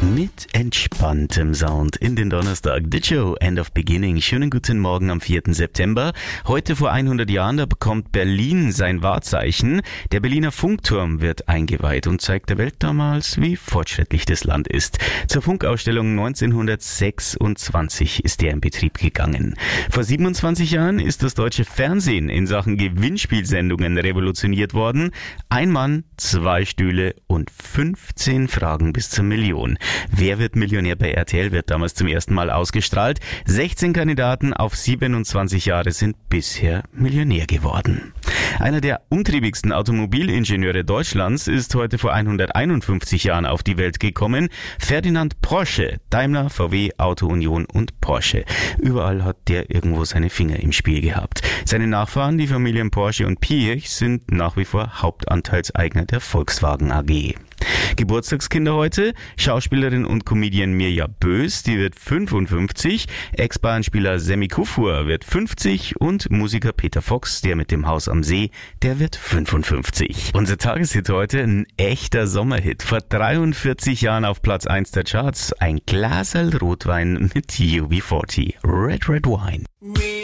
Mit entspanntem Sound in den Donnerstag. The Show, End of Beginning. Schönen guten Morgen am 4. September. Heute vor 100 Jahren, da bekommt Berlin sein Wahrzeichen. Der Berliner Funkturm wird eingeweiht und zeigt der Welt damals, wie fortschrittlich das Land ist. Zur Funkausstellung 1926 ist der in Betrieb gegangen. Vor 27 Jahren ist das deutsche Fernsehen in Sachen Gewinnspielsendungen revolutioniert worden. Ein Mann, 2 Stühle und 15 Fragen bis zur Million. Wer wird Millionär bei RTL wird damals zum ersten Mal ausgestrahlt. 16 Kandidaten auf 27 Jahre sind bisher Millionär geworden. Einer der umtriebigsten Automobilingenieure Deutschlands ist heute vor 151 Jahren auf die Welt gekommen. Ferdinand Porsche, Daimler, VW, Auto Union und Porsche. Überall hat der irgendwo seine Finger im Spiel gehabt. Seine Nachfahren, die Familien Porsche und Piech, sind nach wie vor Hauptanteilseigner der Volkswagen AG. Geburtstagskinder heute, Schauspielerin und Comedian Mirja Bös, die wird 55, Ex-Bayern-Spieler Semi Kufur wird 50 und Musiker Peter Fox, der mit dem Haus am See, der wird 55. Unser Tageshit heute, ein echter Sommerhit, vor 43 Jahren auf Platz 1 der Charts, ein Glaserl Rotwein mit UB40, Red Red Wine.